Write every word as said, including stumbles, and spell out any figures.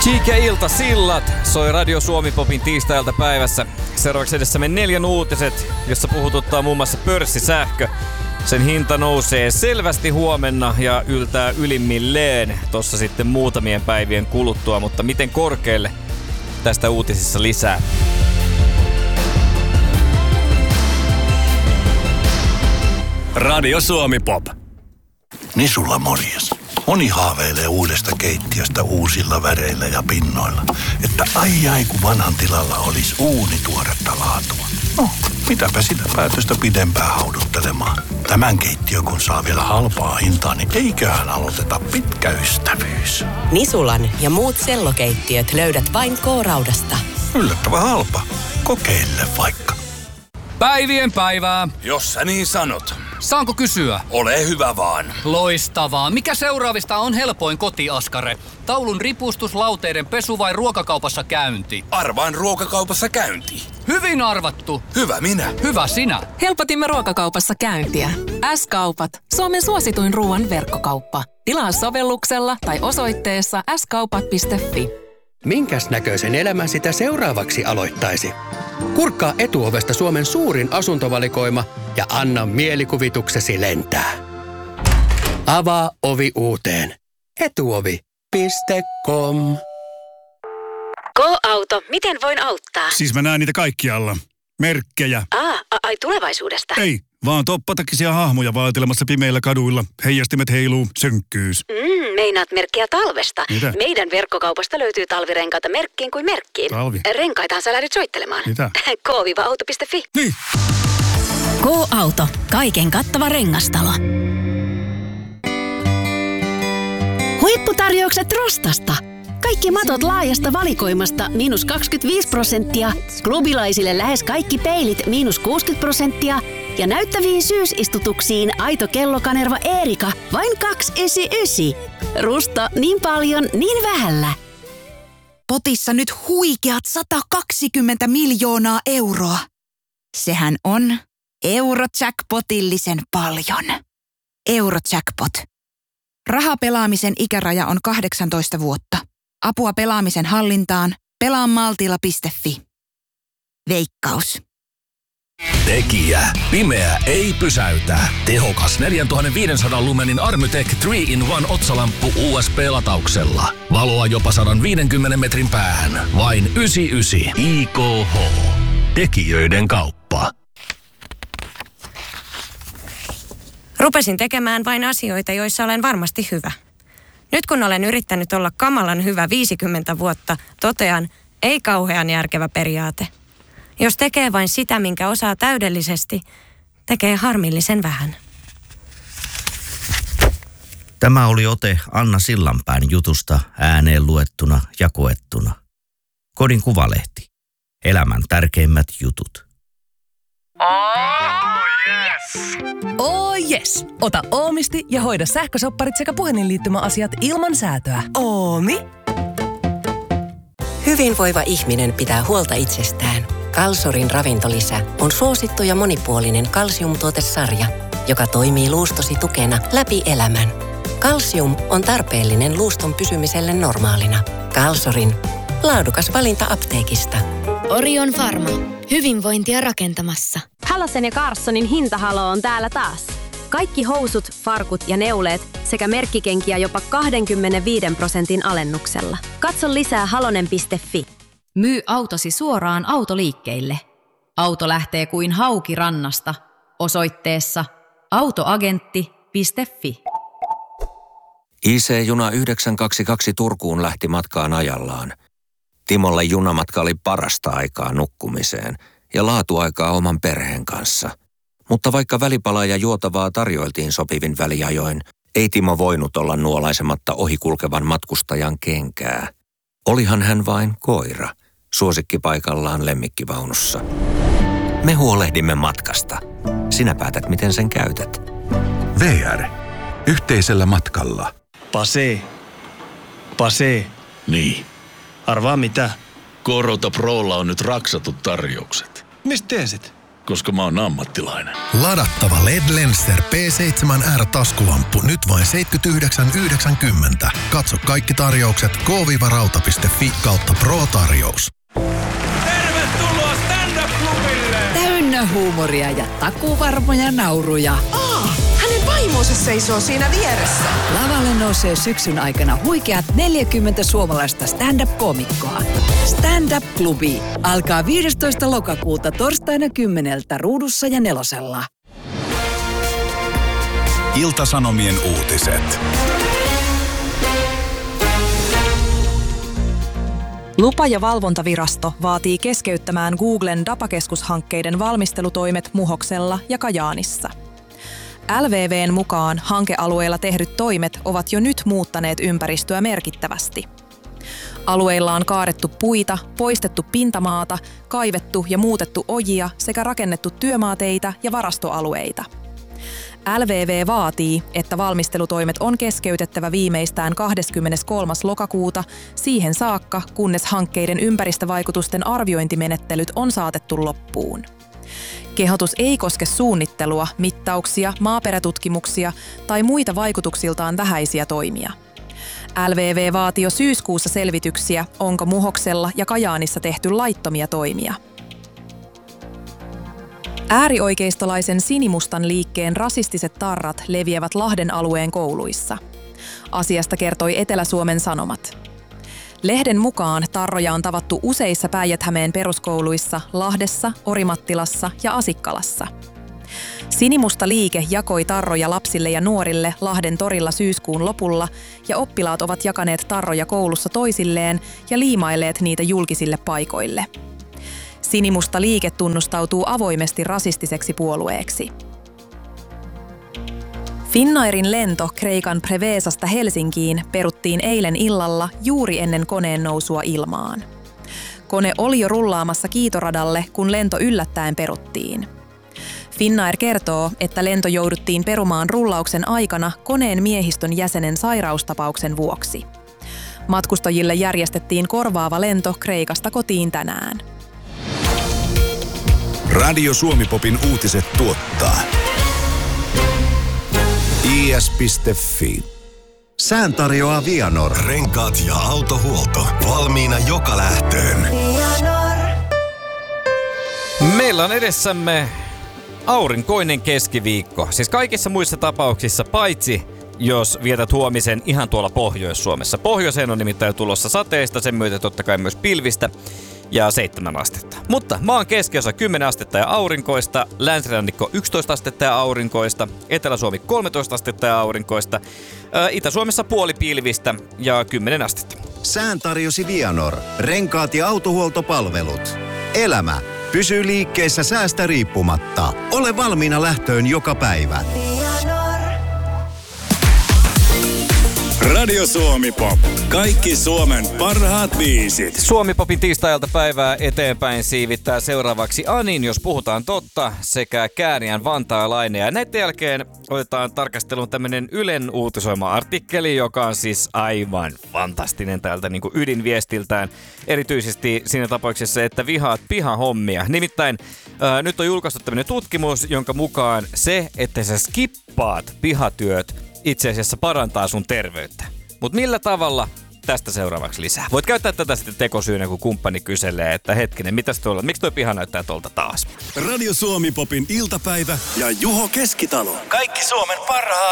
Cheek ja Ilta Sillat soi Radio Suomi Popin tiistailta päivässä. Seuraavaksi edessämme neljän uutiset, jossa puhututtaa muun muassa pörssisähkö. Sen hinta nousee selvästi huomenna ja yltää ylimmilleen tossa sitten muutamien päivien kuluttua, mutta miten korkealle, tästä uutisissa lisää. Radio Suomi Pop. Nisulla morjes. Moni haaveilee uudesta keittiöstä uusilla väreillä ja pinnoilla. Että ai ai kun vanhan tilalla olisi uuni tuoretta laatua. No, mitäpä sitä päätöstä pidempään hauduttelemaan. Tämän keittiön kun saa vielä halpaa hintaa, niin eiköhän aloiteta pitkä ystävyys. Nisulan ja muut sellokeittiöt löydät vain K-Raudasta. Yllättävän halpa. Kokeille vaikka. Päivien päivää. Jos sä niin sanot. Saanko kysyä? Ole hyvä vaan. Loistavaa. Mikä seuraavista on helpoin kotiaskare? Taulun ripustus, lauteiden pesu vai ruokakaupassa käynti? Arvaan ruokakaupassa käynti. Hyvin arvattu. Hyvä minä. Hyvä sinä. Helpotimme ruokakaupassa käyntiä. S-kaupat. Suomen suosituin ruoan verkkokauppa. Tilaa sovelluksella tai osoitteessa s kaupat piste fi. Minkäs näköisen elämän sitä seuraavaksi aloittaisi? Kurkkaa Etuovesta Suomen suurin asuntovalikoima ja anna mielikuvituksesi lentää. Avaa ovi uuteen. etuovi piste com. Go-auto, miten voin auttaa? Siis mä näen niitä kaikkialla. Merkkejä. Aa, ai tulevaisuudesta? Ei, vaan toppatakisia hahmoja vaatelemassa pimeillä kaduilla. Heijastimet heiluu, sönkkyys. Mm, meinaat merkkiä talvesta. Mitä? Meidän verkkokaupasta löytyy talvirenkaita merkkiin kuin merkkiin. Talvi? Renkaitahan sä lähdet soittelemaan. Mitä? k auto piste fi. Niin. Go-auto. Kaiken kattava rengastalo. Huipputarjoukset Rostasta. Kaikki matot laajasta valikoimasta miinus kaksikymmentäviisi prosenttia, klubilaisille lähes kaikki peilit miinus kuusikymmentä prosenttia ja näyttäviin syysistutuksiin aito kellokanerva Eerika vain kaksisataayhdeksänkymmentäyhdeksän. Rusta niin paljon, niin vähällä. Potissa nyt huikeat sata kaksikymmentä miljoonaa euroa. Sehän on Eurojackpotillisen paljon. Eurojackpot. Rahapelaamisen ikäraja on kahdeksantoista vuotta. Apua pelaamisen hallintaan. pelaa maltilla piste fi. Veikkaus. Tekijä. Pimeä ei pysäytä. Tehokas neljätuhattaviisisataa lumenin Armytech kolme in yksi otsalamppu U S B-latauksella. Valoa jopa sata viisikymmentä metrin päähän. Vain yhdeksänkymmentäyhdeksän I K H. Tekijöiden kauppa. Rupesin tekemään vain asioita, joissa olen varmasti hyvä. Nyt kun olen yrittänyt olla kamalan hyvä viisikymmentä vuotta, totean, ei kauhean järkevä periaate. Jos tekee vain sitä, minkä osaa täydellisesti, tekee harmillisen vähän. Tämä oli ote Anna Sillanpään jutusta ääneen luettuna ja koettuna. Kodin Kuvalehti. Elämän tärkeimmät jutut. Oh, yes! Oh, yes! Ota Oomisti ja hoida sähkösopparit sekä puhelinliittymäasiat ilman säätöä. Oomi? Hyvinvoiva ihminen pitää huolta itsestään. Kalsorin ravintolisä on suosittu ja monipuolinen kalsiumtuotesarja, joka toimii luustosi tukena läpi elämän. Kalsium on tarpeellinen luuston pysymiselle normaalina. Kalsorin laadukas valinta apteekista. Orion Pharma. Hyvinvointia rakentamassa. Halosen ja Carssonin hintahalo on täällä taas. Kaikki housut, farkut ja neuleet sekä merkkikenkiä jopa kaksikymmentäviisi prosentin alennuksella. Katso lisää halonen piste fi. Myy autosi suoraan autoliikkeille. Auto lähtee kuin hauki rannasta. Osoitteessa autoagentti piste fi. I C-juna yhdeksän kaksikymmentäkaksi Turkuun lähti matkaan ajallaan. Timolle junamatka oli parasta aikaa nukkumiseen ja laatuaikaa oman perheen kanssa. Mutta vaikka välipalaa ja juotavaa tarjoiltiin sopivin väliajoin, ei Timo voinut olla nuolaisematta ohikulkevan matkustajan kenkää. Olihan hän vain koira, suosikkipaikallaan lemmikkivaunussa. Me huolehdimme matkasta. Sinä päätät, miten sen käytät. V R. Yhteisellä matkalla. Pase. Pase. Niin. Arvaa mitä? Korota Prolla on nyt raksatut tarjoukset. Mistä tiesit? koska mä oon ammattilainen. Ladattava L E D Lenser P seitsemän R -taskulamppu nyt vain seitsemänkymmentäyhdeksän yhdeksänkymmentä. Katso kaikki tarjoukset k viiva rauta piste fi kautta pro-tarjous. Tervetuloa stand-up-klubille! Täynnä huumoria ja takuvarmoja nauruja. Aa, hänen vaimonsa seisoo siinä vieressä. Lavalle nousee syksyn aikana huikeat neljäkymmentä suomalaista stand-up-koomikkoa. Stand-up-klubi alkaa viidestoista lokakuuta torstaina kymmeneltä Ruudussa ja Nelosella. Ilta-Sanomien uutiset. Lupa- ja valvontavirasto vaatii keskeyttämään Googlen datakeskushankkeiden valmistelutoimet Muhoksella ja Kajaanissa. L V V:n mukaan hankealueilla tehdyt toimet ovat jo nyt muuttaneet ympäristöä merkittävästi. Alueilla on kaadettu puita, poistettu pintamaata, kaivettu ja muutettu ojia sekä rakennettu työmaateitä ja varastoalueita. L V V vaatii, että valmistelutoimet on keskeytettävä viimeistään kahdeskymmeneskolmas lokakuuta siihen saakka, kunnes hankkeiden ympäristövaikutusten arviointimenettelyt on saatettu loppuun. Kehotus ei koske suunnittelua, mittauksia, maaperätutkimuksia tai muita vaikutuksiltaan vähäisiä toimia. L V V vaati jo syyskuussa selvityksiä, onko Muhoksella ja Kajaanissa tehty laittomia toimia. Äärioikeistolaisen sinimustan liikkeen rasistiset tarrat leviävät Lahden alueen kouluissa. Asiasta kertoi Etelä-Suomen Sanomat. Lehden mukaan tarroja on tavattu useissa Päijät-Hämeen peruskouluissa Lahdessa, Orimattilassa ja Asikkalassa. Sinimusta liike jakoi tarroja lapsille ja nuorille Lahden torilla syyskuun lopulla ja oppilaat ovat jakaneet tarroja koulussa toisilleen ja liimailleet niitä julkisille paikoille. Sinimusta liike tunnustautuu avoimesti rasistiseksi puolueeksi. Finnairin lento Kreikan Prevesasta Helsinkiin peruttiin eilen illalla juuri ennen koneen nousua ilmaan. Kone oli jo rullaamassa kiitoradalle, kun lento yllättäen peruttiin. Finnair kertoo, että lento jouduttiin perumaan rullauksen aikana koneen miehistön jäsenen sairaustapauksen vuoksi. Matkustajille järjestettiin korvaava lento Kreikasta kotiin tänään. Radio Suomi-popin uutiset tuottaa i s piste f i. Sään tarjoaa Vianor. Renkaat ja autohuolto. Valmiina joka lähtöön. Meillä on edessämme aurinkoinen keskiviikko. Siis kaikissa muissa tapauksissa, paitsi jos vietät huomisen ihan tuolla Pohjois-Suomessa. Pohjoiseen on nimittäin tulossa sateista, sen myötä totta kai myös pilvistä ja seitsemän astetta. Mutta maan keskiosa kymmenen astetta ja aurinkoista, länsirannikko yksitoista astetta ja aurinkoista, Etelä-Suomi kolmetoista astetta ja aurinkoista, ää, Itä-Suomessa puoli pilvistä ja kymmenen astetta. Sään tarjosi Vianor. Renkaat ja autohuoltopalvelut. Elämä pysyy liikkeessä säästä riippumatta. Ole valmiina lähtöön joka päivä. Radio Suomi Pop. Kaikki Suomen parhaat biisit. Suomi Popin tiistailta päivää eteenpäin siivittää seuraavaksi Anin, jos puhutaan totta, sekä Kääriän vantaalainen. Ja näiden jälkeen otetaan tarkasteluun tämmönen Ylen uutisoima artikkeli, joka on siis aivan fantastinen täältä niin kuin ydinviestiltään. Erityisesti siinä tapauksessa, että vihaat pihahommia. Nimittäin ää, nyt on julkaistu tämmönen tutkimus, jonka mukaan se, että sä skippaat pihatyöt, itse asiassa parantaa sun terveyttä. Mutta millä tavalla? Tästä seuraavaksi lisää. Voit käyttää tätä sitten tekosyynä, kun kumppani kyselee, että hetkinen, mitäs tuolla, miksi toi piha näyttää tuolta taas? Radio Suomi Popin iltapäivä ja Juho Keskitalo. Kaikki Suomen parhaat